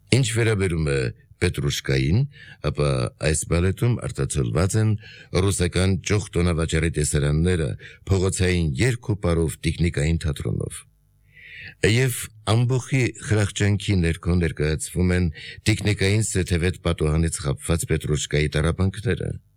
Ինչ վերաբերում է Պետրուշկային, ապա այս բալետում արտացոլված են ռուսական ճոխ տոնավաճառի տեսարանները փողոցային երգ ու պարով տեխնիկային թատրոնով։ Եվ ամբողջի խրախճանքի ներքո ներկայացվում են տեխնիկային սեթևետ պատոհանից խապված Պետրուշկայի տառապանքները։